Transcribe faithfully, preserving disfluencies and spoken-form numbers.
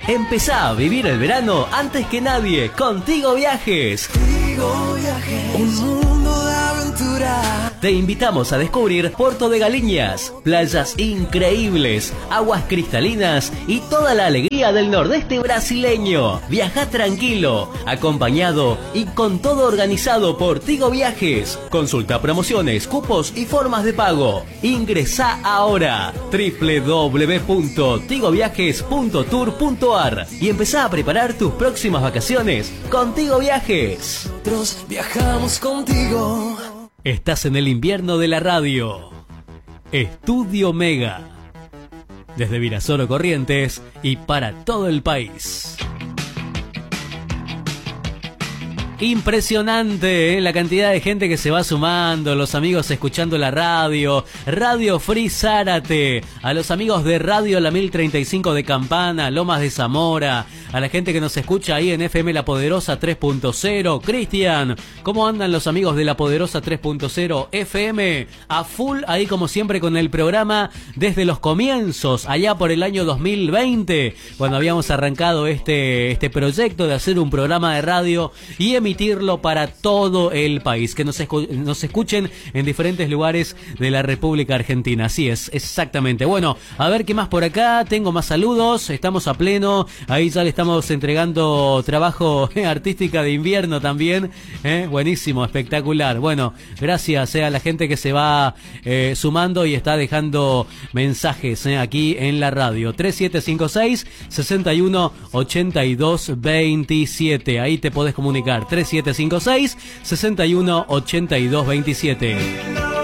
Empezá a vivir el verano antes que nadie con Tigo Viajes. Tigo Viajes, un mundo de aventura. Te invitamos a descubrir Puerto de Galiñas, playas increíbles, aguas cristalinas y toda la alegría del nordeste brasileño. Viajá tranquilo, acompañado y con todo organizado por Tigo Viajes. Consulta promociones, cupos y formas de pago. Ingresá ahora doble u doble u doble u punto tigo viajes punto tour punto ar y empezá a preparar tus próximas vacaciones con Tigo Viajes. Nosotros viajamos contigo. Estás en el invierno de la radio. Estudio Mega. Desde Virasoro Corrientes y para todo el país. Impresionante, ¿eh? La cantidad de gente que se va sumando, los amigos escuchando la radio, Radio Free Zárate, a los amigos de Radio La mil treinta y cinco de Campana, Lomas de Zamora, a la gente que nos escucha ahí en F M La Poderosa tres punto cero. Cristian, ¿cómo andan los amigos de La Poderosa tres punto cero F M? A full ahí como siempre con el programa desde los comienzos, allá por el año dos mil veinte, cuando habíamos arrancado este, este proyecto de hacer un programa de radio y emitir emitirlo para todo el país, que nos, escu- nos escuchen en diferentes lugares de la República Argentina. Así es, exactamente. Bueno, a ver qué más por acá, tengo más saludos, estamos a pleno, ahí ya le estamos entregando trabajo eh, artística de invierno también, eh, buenísimo, espectacular. Bueno, gracias eh, a la gente que se va eh, sumando y está dejando mensajes eh, aquí en la radio. tres siete cinco seis, seis uno ocho dos dos siete, ahí te podés comunicar. tres siete cinco seis, seis uno ocho dos dos siete.